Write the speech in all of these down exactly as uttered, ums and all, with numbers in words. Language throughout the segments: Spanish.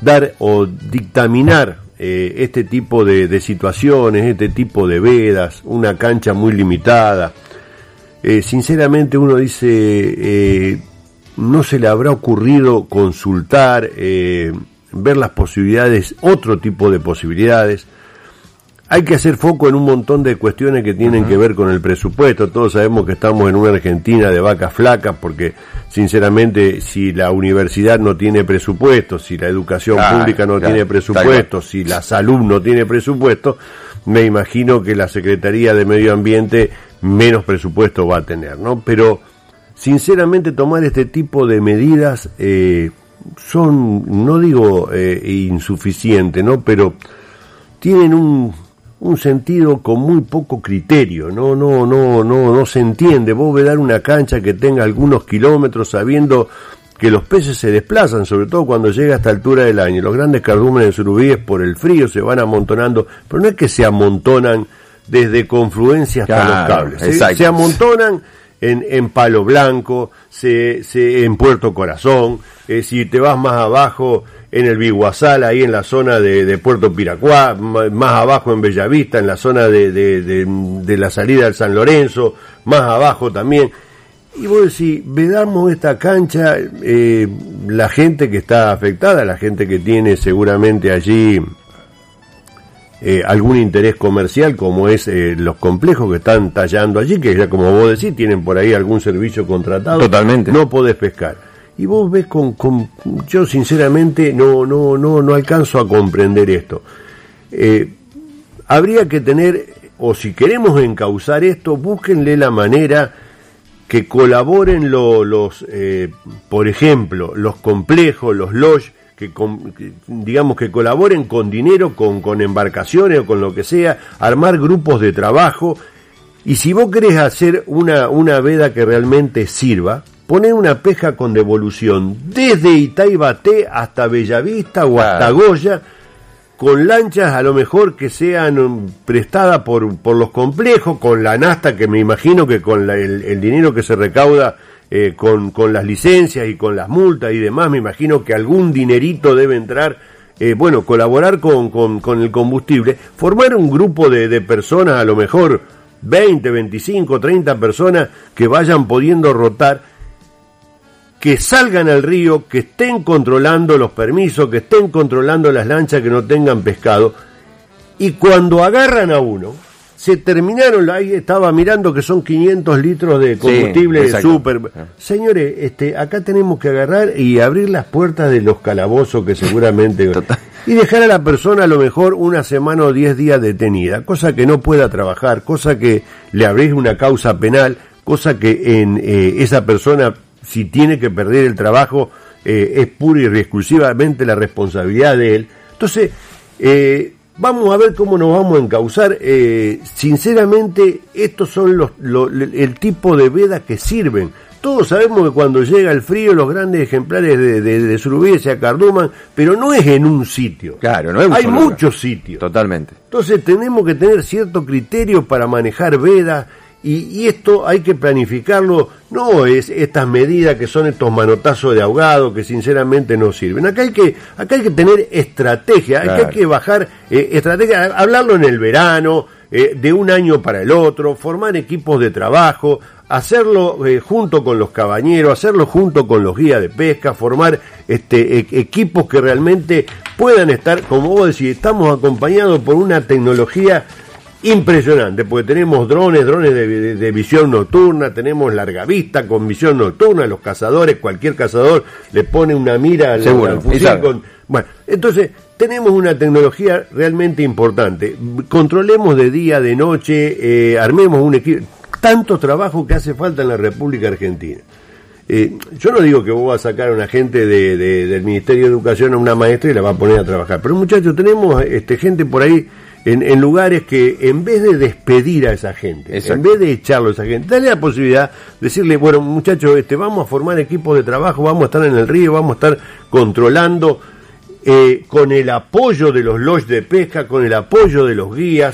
dar o dictaminar eh, este tipo de, de situaciones, este tipo de vedas, una cancha muy limitada. Eh, sinceramente uno dice, eh, no se le habrá ocurrido consultar, eh, ver las posibilidades, otro tipo de posibilidades. Hay que hacer foco en un montón de cuestiones que tienen uh-huh. que ver con el presupuesto. Todos sabemos que estamos en una Argentina de vacas flacas porque, sinceramente, si la universidad no tiene presupuesto, si la educación ah, pública no claro, tiene presupuesto, si la salud no tiene presupuesto, me imagino que la Secretaría de Medio Ambiente menos presupuesto va a tener, ¿no? Pero, sinceramente, tomar este tipo de medidas eh, son, no digo eh, insuficientes, ¿no? Pero tienen un... un sentido con muy poco criterio, no no no no no se entiende. Vos ves dar una cancha que tenga algunos kilómetros sabiendo que los peces se desplazan, sobre todo cuando llega a esta altura del año. Los grandes cardúmenes surubíes por el frío se van amontonando, pero no es que se amontonan desde Confluencia hasta claro, los cables, se, se amontonan en, en Palo Blanco, se, se en Puerto Corazón, eh, si te vas más abajo en el Biguazal, ahí en la zona de, de Puerto Piracuá, más abajo en Bellavista, en la zona de, de, de, de la salida del San Lorenzo, más abajo también. Y vos decís, vedamos esta cancha, eh, la gente que está afectada, la gente que tiene seguramente allí eh, algún interés comercial, como es eh, los complejos que están tallando allí, que ya como vos decís, tienen por ahí algún servicio contratado. Totalmente. No podés pescar. Y vos ves con, con yo sinceramente no no no no alcanzo a comprender esto. Eh, habría que tener, o si queremos encauzar esto, búsquenle la manera que colaboren lo, los, eh, por ejemplo, los complejos, los lodge, que, con, que digamos que colaboren con dinero, con, con embarcaciones o con lo que sea, armar grupos de trabajo. Y si vos querés hacer una, una veda que realmente sirva, poner una pesca con devolución desde Itaibaté hasta Bellavista o hasta Goya, con lanchas a lo mejor que sean prestadas por, por los complejos, con la nafta, que me imagino que con la, el, el dinero que se recauda eh, con, con las licencias y con las multas y demás, me imagino que algún dinerito debe entrar, eh, bueno, colaborar con, con, con el combustible, formar un grupo de, de personas, a lo mejor veinte, veinticinco, treinta personas que vayan pudiendo rotar, que salgan al río, que estén controlando los permisos, que estén controlando las lanchas que no tengan pescado, y cuando agarran a uno, se terminaron, ahí estaba mirando que son quinientos litros de combustible sí, súper. Señores, este, acá tenemos que agarrar y abrir las puertas de los calabozos que seguramente... Total. Y dejar a la persona a lo mejor una semana o diez días detenida, cosa que no pueda trabajar, cosa que le abrís una causa penal, cosa que en eh, esa persona... si tiene que perder el trabajo, eh, es pura y exclusivamente la responsabilidad de él. Entonces, eh, vamos a ver cómo nos vamos a encauzar. Eh, sinceramente, estos son los, los el tipo de vedas que sirven. Todos sabemos que cuando llega el frío, los grandes ejemplares de, de, de surubíes se acarduman, pero no es en un sitio. Claro, no es un Hay solo muchos lugar. sitios. Totalmente. Entonces, tenemos que tener cierto criterio para manejar vedas. Y, y esto hay que planificarlo, no es estas medidas que son estos manotazos de ahogado que sinceramente no sirven. Acá hay que, acá hay que tener estrategia, claro. Acá hay que bajar eh, estrategia, hablarlo en el verano, eh, de un año para el otro, formar equipos de trabajo, hacerlo eh, junto con los cabañeros, hacerlo junto con los guías de pesca, formar este e- equipos que realmente puedan estar, como vos decís, estamos acompañados por una tecnología impresionante, porque tenemos drones, drones de, de, de visión nocturna, tenemos larga vista con visión nocturna, los cazadores, cualquier cazador le pone una mira al, al fusil con, bueno, entonces tenemos una tecnología realmente importante. Controlemos de día, de noche, eh, armemos un equipo, tanto trabajo que hace falta en la República Argentina. Eh, yo no digo que vos vas a sacar a una gente de, de, del Ministerio de Educación, a una maestra y la va a poner a trabajar, pero muchachos, tenemos este gente por ahí En, en lugares que en vez de despedir a esa gente, exacto, en vez de echarlo a esa gente, dale la posibilidad de decirle, bueno muchachos, este, vamos a formar equipos de trabajo, vamos a estar en el río, vamos a estar controlando eh, con el apoyo de los lodge de pesca, con el apoyo de los guías,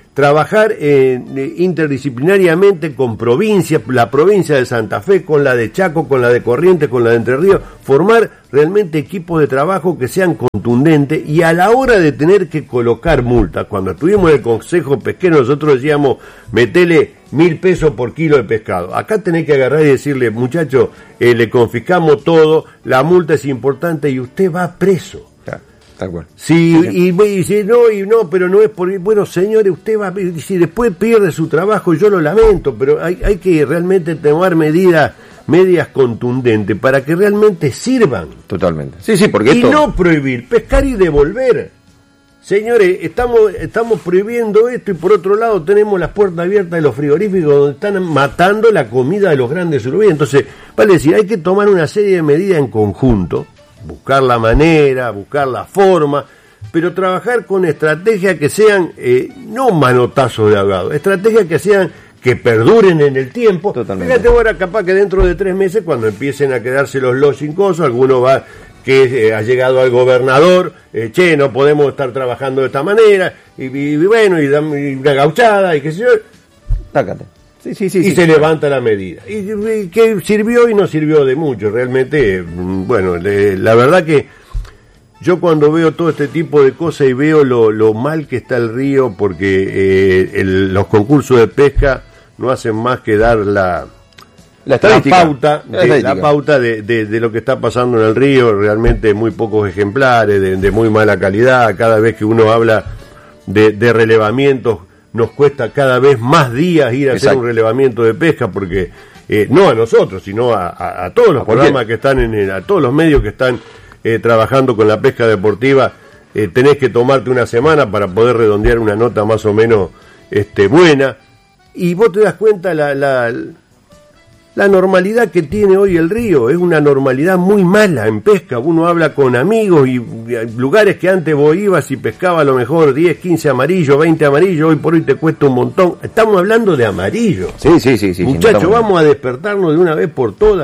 trabajar eh, interdisciplinariamente con provincias, la provincia de Santa Fe, con la de Chaco, con la de Corrientes, con la de Entre Ríos, formar realmente equipos de trabajo que sean contundentes, y a la hora de tener que colocar multas, cuando estuvimos en el Consejo Pesquero nosotros decíamos, metele mil pesos por kilo de pescado. Acá tenés que agarrar y decirle, muchacho, eh, le confiscamos todo, la multa es importante y usted va preso. Tal cual. Sí, y, y dice, no, y no, pero no es por... Bueno, señores, usted va... Si después pierde su trabajo, yo lo lamento, pero hay, hay que realmente tomar medidas medias contundentes para que realmente sirvan. Totalmente. Sí, sí, porque y esto... no prohibir, pescar y devolver. Señores, estamos estamos prohibiendo esto y por otro lado tenemos las puertas abiertas de los frigoríficos donde están matando la comida de los grandes surubíes. Entonces, vale decir, hay que tomar una serie de medidas en conjunto, buscar la manera, buscar la forma, pero trabajar con estrategias que sean eh, no manotazos de ahogado, estrategias que sean que perduren en el tiempo. Totalmente. Fíjate ahora, capaz que dentro de tres meses, cuando empiecen a quedarse los lodging cosos, alguno va que eh, ha llegado al gobernador, eh, che, no podemos estar trabajando de esta manera, y, y, y bueno, y, y una gauchada, y qué sé yo. Tácate. Sí, sí, sí, y sí, se sí. levanta la medida. Y, y que sirvió y no sirvió de mucho. Realmente, bueno, le, la verdad que yo cuando veo todo este tipo de cosas y veo lo, lo mal que está el río, porque eh, el, los concursos de pesca no hacen más que dar la, la, la pauta, la, de, la pauta de, de, de lo que está pasando en el río. Realmente muy pocos ejemplares, de, de muy mala calidad. Cada vez que uno habla de, de relevamientos, nos cuesta cada vez más días ir a Exacto. hacer un relevamiento de pesca, porque eh, no a nosotros, sino a, a, a todos los programas que están en el, a todos los medios que están eh, trabajando con la pesca deportiva. Eh, tenés que tomarte una semana para poder redondear una nota más o menos este, buena, y vos te das cuenta la, la, la normalidad que tiene hoy el río. Es una normalidad muy mala en pesca. Uno habla con amigos y, y lugares que antes vos ibas y pescaba a lo mejor diez, quince amarillos, veinte amarillos, hoy por hoy te cuesta un montón. Estamos hablando de amarillo. Sí, sí, sí, sí. Muchachos, sí, no vamos a despertarnos de una vez por todas.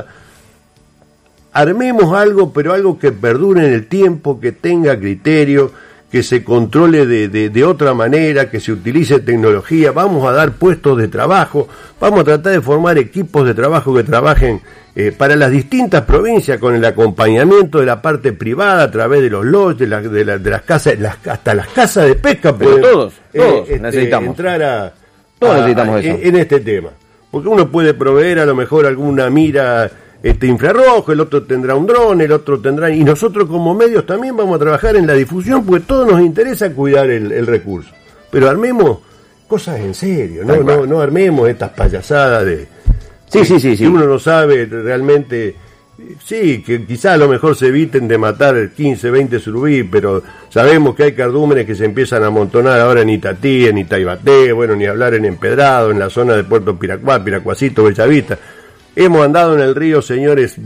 Armemos algo, pero algo que perdure en el tiempo, que tenga criterio, que se controle de, de, de otra manera, que se utilice tecnología. Vamos a dar puestos de trabajo, vamos a tratar de formar equipos de trabajo que trabajen eh, para las distintas provincias, con el acompañamiento de la parte privada a través de los lodges, de, la, de, la, de las casas, las, hasta las casas de pesca. Pero pueden, todos, todos eh, este, necesitamos entrar a, todos a, necesitamos a, eso. En, en este tema, porque uno puede proveer a lo mejor alguna mira este infrarrojo, el otro tendrá un dron, el otro tendrá... Y nosotros como medios también vamos a trabajar en la difusión, porque todos nos interesa cuidar el, el recurso. Pero armemos cosas en serio, no, no, no armemos estas payasadas de... Sí, sí, sí, sí. Que uno no sabe realmente... Sí, que quizás a lo mejor se eviten de matar quince, veinte surubí, pero sabemos que hay cardúmenes que se empiezan a amontonar ahora en Itatí, en Itaibaté, bueno, ni hablar en Empedrado, en la zona de Puerto Piracuá, Piracuacito, Bellavista. Hemos andado en el río, señores,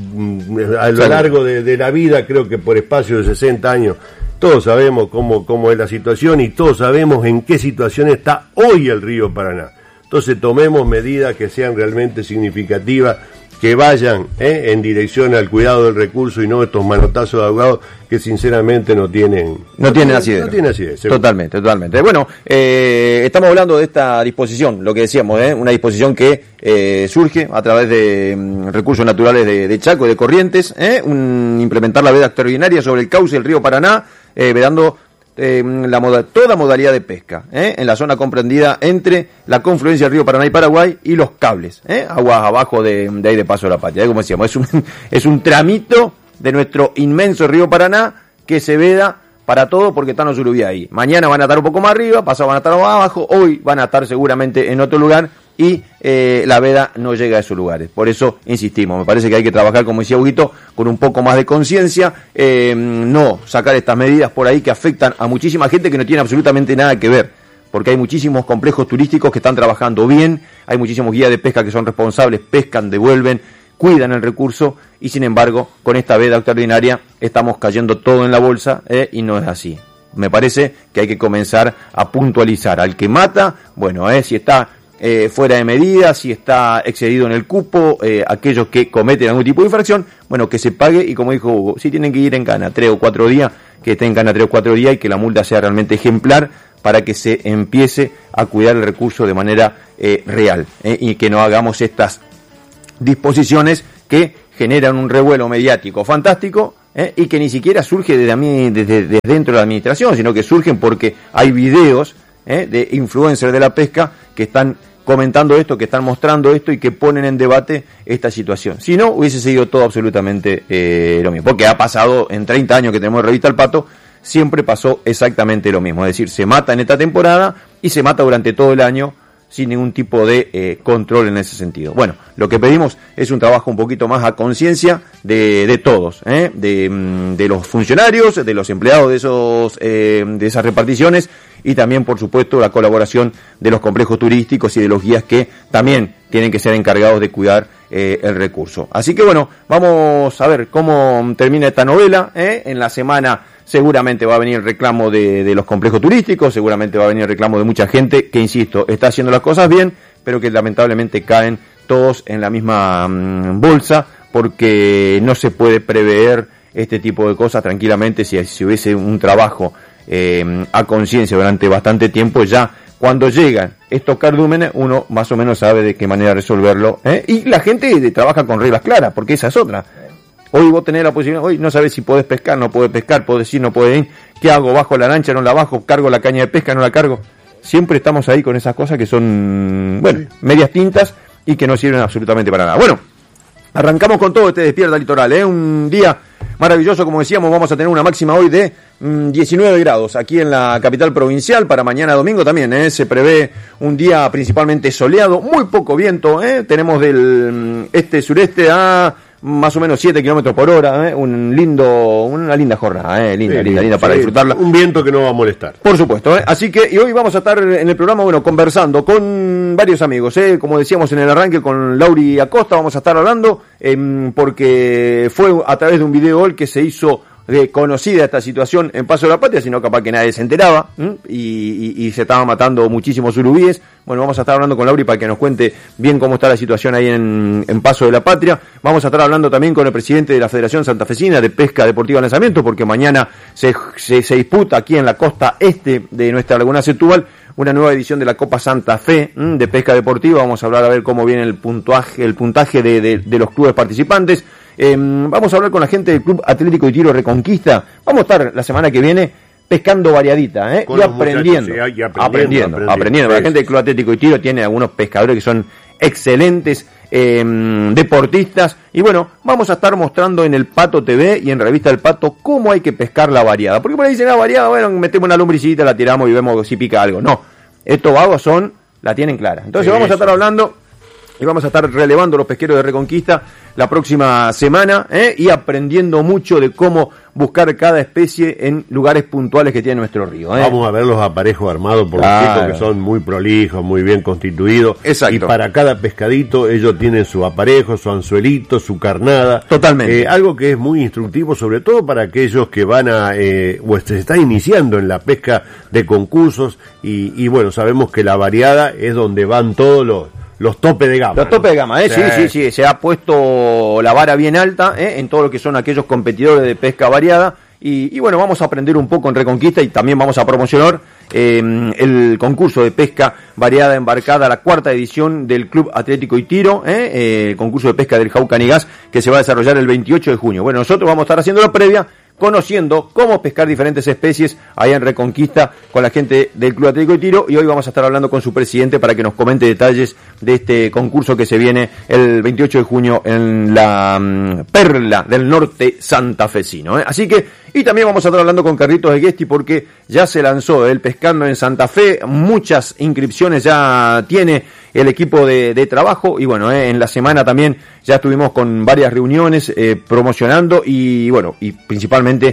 a lo largo de, de la vida, creo que por espacio de sesenta años. Todos sabemos cómo, cómo es la situación y todos sabemos en qué situación está hoy el río Paraná. Entonces tomemos medidas que sean realmente significativas, que vayan eh, en dirección al cuidado del recurso y no estos manotazos de ahogados que sinceramente no tienen... No tienen asidero. No tienen asidero. Totalmente, totalmente. Bueno, eh, estamos hablando de esta disposición, lo que decíamos, eh, una disposición que eh, surge a través de um, recursos naturales de, de Chaco, de Corrientes, eh, un, implementar la veda extraordinaria sobre el cauce del río Paraná, eh, vedando Eh, la moda, toda modalidad de pesca ¿eh? en la zona comprendida entre la confluencia del río Paraná y Paraguay y los cables, ¿eh? aguas abajo de, de ahí de Paso de la Patria, ¿eh? como decíamos, es un, es un tramito de nuestro inmenso río Paraná que se veda para todo porque están los surubí ahí. Mañana van a estar un poco más arriba, pasado van a estar más abajo, hoy van a estar seguramente en otro lugar y eh, la veda no llega a esos lugares. Por eso insistimos, me parece que hay que trabajar, como decía Huguito, con un poco más de conciencia, eh, no sacar estas medidas por ahí que afectan a muchísima gente que no tiene absolutamente nada que ver, porque hay muchísimos complejos turísticos que están trabajando bien, hay muchísimos guías de pesca que son responsables, pescan, devuelven, cuidan el recurso y sin embargo con esta veda extraordinaria estamos cayendo todo en la bolsa eh, y no es así. Me parece que hay que comenzar a puntualizar al que mata, bueno, eh, si está eh, fuera de medida, si está excedido en el cupo, eh, aquellos que cometen algún tipo de infracción, bueno, que se pague y como dijo Hugo, si tienen que ir en cana tres o cuatro días, que estén en cana tres o cuatro días y que la multa sea realmente ejemplar para que se empiece a cuidar el recurso de manera eh, real, eh, y que no hagamos estas disposiciones que generan un revuelo mediático fantástico, eh, y que ni siquiera surge desde, a mí, desde, desde dentro de la administración, sino que surgen porque hay videos eh, de influencers de la pesca que están comentando esto, que están mostrando esto y que ponen en debate esta situación. Si no, hubiese seguido todo absolutamente eh, lo mismo, porque ha pasado en treinta años que tenemos Revista El Pato, siempre pasó exactamente lo mismo, es decir, se mata en esta temporada y se mata durante todo el año sin ningún tipo de eh, control en ese sentido. Bueno, lo que pedimos es un trabajo un poquito más a conciencia de, de todos, ¿eh? de, de los funcionarios, de los empleados de esos eh, de esas reparticiones, y también, por supuesto, la colaboración de los complejos turísticos y de los guías que también tienen que ser encargados de cuidar eh, el recurso. Así que bueno, vamos a ver cómo termina esta novela, ¿eh? En la semana seguramente va a venir el reclamo de, de los complejos turísticos, seguramente va a venir el reclamo de mucha gente que, insisto, está haciendo las cosas bien, pero que lamentablemente caen todos en la misma mmm, bolsa, porque no se puede prever este tipo de cosas tranquilamente. Si, si hubiese un trabajo eh, a conciencia durante bastante tiempo, ya cuando llegan estos cardúmenes uno más o menos sabe de qué manera resolverlo, ¿eh? Y la gente trabaja con reglas claras, porque esa es otra. Hoy vos tenés la posibilidad, hoy no sabés si podés pescar, no podés pescar, podés ir, no podés ir. ¿Qué hago? ¿Bajo la lancha, no la bajo? ¿Cargo la caña de pesca, no la cargo? Siempre estamos ahí con esas cosas que son, bueno, medias tintas y que no sirven absolutamente para nada. Bueno, arrancamos con todo este Despierta Litoral, ¿eh? Un día maravilloso, como decíamos, vamos a tener una máxima hoy de mmm, diecinueve grados aquí en la capital provincial. Para mañana domingo también, ¿eh? Se prevé un día principalmente soleado, muy poco viento, ¿eh? Tenemos del este-sureste a más o menos siete kilómetros por hora, ¿eh? Un lindo, una linda jornada, ¿eh? Linda, sí, linda, linda, sí, para disfrutarla. Un viento que no va a molestar. Por supuesto, ¿eh? Así que, y hoy vamos a estar en el programa, bueno, conversando con varios amigos, ¿eh? Como decíamos en el arranque, con Lauri Acosta vamos a estar hablando, eh, porque fue a través de un video el que se hizo de conocida esta situación en Paso de la Patria, sino capaz que nadie se enteraba, y, y, y se estaban matando muchísimos surubíes. Bueno, vamos a estar hablando con Lauri para que nos cuente bien cómo está la situación ahí en, en Paso de la Patria. Vamos a estar hablando también con el presidente de la Federación Santafesina de Pesca Deportiva Lanzamiento, porque mañana se, se, se disputa aquí en la costa este de nuestra Laguna Setúbal una nueva edición de la Copa Santa Fe ¿m? de Pesca Deportiva. Vamos a hablar a ver cómo viene el puntuaje, el puntaje de, de, de los clubes participantes. Eh, vamos a hablar con la gente del Club Atlético y Tiro Reconquista. Vamos a estar la semana que viene pescando variadita, ¿eh? y, aprendiendo, muchachos, sí, y aprendiendo, aprendiendo, aprendiendo, aprendiendo. La gente del Club Atlético y Tiro tiene algunos pescadores que son excelentes eh, deportistas. Y bueno, vamos a estar mostrando en el Pato T V y en Revista El Pato cómo hay que pescar la variada. Porque por ahí dicen, la variada, bueno, metemos una lumbricita, la tiramos y vemos si pica algo. No, estos vagos son, la tienen clara. Entonces sí, vamos a estar hablando y vamos a estar relevando los pesqueros de Reconquista la próxima semana, ¿eh? y aprendiendo mucho de cómo buscar cada especie en lugares puntuales que tiene nuestro río, ¿eh? Vamos a ver los aparejos armados por Claro. los chicos, que son muy prolijos, muy bien constituidos. Exacto. Y para cada pescadito ellos tienen su aparejo, su anzuelito, su carnada. Totalmente. Eh, algo que es muy instructivo, sobre todo para aquellos que van a, eh, o se están iniciando en la pesca de concursos. Y, y bueno, sabemos que la variada es donde van todos los Los topes de gama. Los topes de gama, ¿eh? Sí, Sí. sí, sí. Se ha puesto la vara bien alta, ¿eh? En todo lo que son aquellos competidores de pesca variada. Y, y bueno, vamos a aprender un poco en Reconquista y también vamos a promocionar eh, el concurso de pesca variada embarcada, la cuarta edición del Club Atlético y Tiro, ¿eh? Eh, el concurso de pesca del Jaucanigas, que se va a desarrollar el veintiocho de junio. Bueno, nosotros vamos a estar haciendo la previa, conociendo cómo pescar diferentes especies allá en Reconquista con la gente del Club Atlético y Tiro, y hoy vamos a estar hablando con su presidente para que nos comente detalles de este concurso que se viene el veintiocho de junio en la um, Perla del Norte santafesino, ¿eh? Así que, y también vamos a estar hablando con Carlitos de Guesti porque ya se lanzó el Pescando en Santa Fe, muchas inscripciones ya tiene el equipo de, de trabajo, y bueno, eh, en la semana también ya estuvimos con varias reuniones eh, promocionando y bueno, y principalmente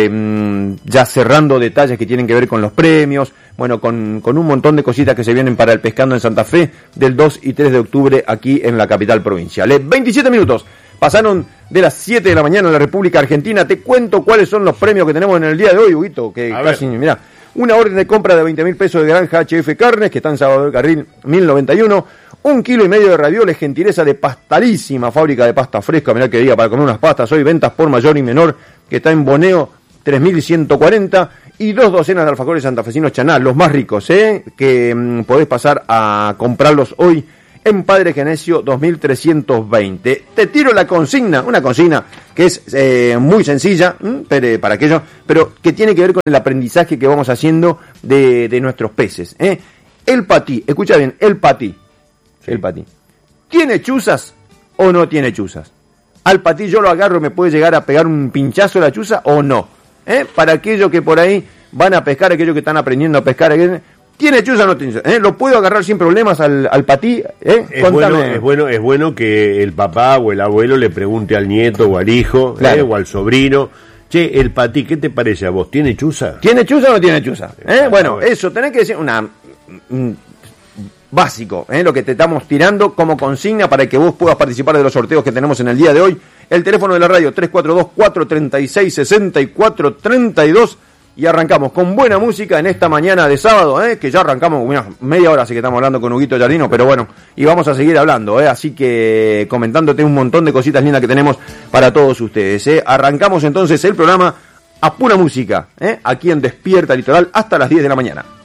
eh, ya cerrando detalles que tienen que ver con los premios, bueno, con, con un montón de cositas que se vienen para el Pescando en Santa Fe del dos y tres de octubre aquí en la capital provincial. Eh, veintisiete minutos pasaron de las siete de la mañana en la República Argentina. Te cuento cuáles son los premios que tenemos en el día de hoy, Huguito, que A casi, ver. mirá, una orden de compra de veinte mil pesos de Granja H F Carnes, que está en Salvador Carril mil noventa y uno, un kilo y medio de ravioles, gentileza de Pastalísima, fábrica de pasta fresca, mirá que diga, para comer unas pastas hoy, ventas por mayor y menor, que está en Boneo tres mil ciento cuarenta, y dos docenas de alfajores santafesinos Chanal, los más ricos, ¿eh? que mmm, podés pasar a comprarlos hoy en Padre Genesio dos mil trescientos veinte. Te tiro la consigna, una consigna que es eh, muy sencilla pero, para aquello, pero que tiene que ver con el aprendizaje que vamos haciendo de, de nuestros peces. ¿eh? El patí, escucha bien, el patí, sí. el patí, ¿tiene chuzas o no tiene chuzas? Al patí yo lo agarro, ¿me puede llegar a pegar un pinchazo la chuza o no? ¿Eh? Para aquellos que por ahí van a pescar, aquellos que están aprendiendo a pescar, ¿tiene chuza o no tiene chuza? ¿Eh? ¿Lo puedo agarrar sin problemas al, al patí? ¿Eh? Es, bueno, es, bueno, es bueno que el papá o el abuelo le pregunte al nieto o al hijo, claro. ¿eh? o al sobrino, che, el patí, ¿qué te parece a vos? ¿Tiene chuza? ¿Tiene chuza o no tiene chuza? ¿Eh? Bueno, eso, tenés que decir una... Un, básico, ¿eh? lo que te estamos tirando como consigna para que vos puedas participar de los sorteos que tenemos en el día de hoy. El teléfono de la radio tres cuatro dos, cuatro tres seis, seis cuatro tres dos, y arrancamos con buena música en esta mañana de sábado, ¿eh? que ya arrancamos mira, media hora, así que estamos hablando con Huguito Giardino, pero bueno, y vamos a seguir hablando, ¿eh? así que comentándote un montón de cositas lindas que tenemos para todos ustedes. ¿eh? Arrancamos entonces el programa a pura música, ¿eh? aquí en Despierta Litoral hasta las diez de la mañana.